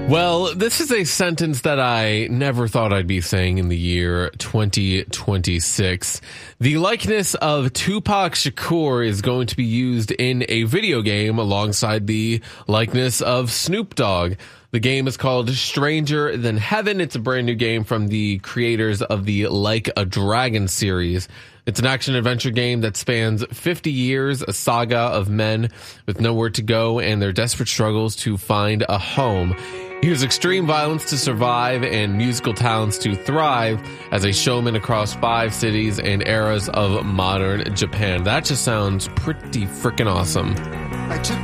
Well, this is a sentence that I never thought I'd be saying in the year 2026. The likeness of Tupac Shakur is going to be used in a video game alongside the likeness of Snoop Dogg. The game is called Stranger Than Heaven. It's a brand new game from the creators of the Like a Dragon series. It's an action-adventure game that spans 50 years, a saga of men with nowhere to go and their desperate struggles to find a home. Use extreme violence to survive and musical talents to thrive as a showman across 5 cities and eras of modern Japan. That just sounds pretty freaking awesome. I took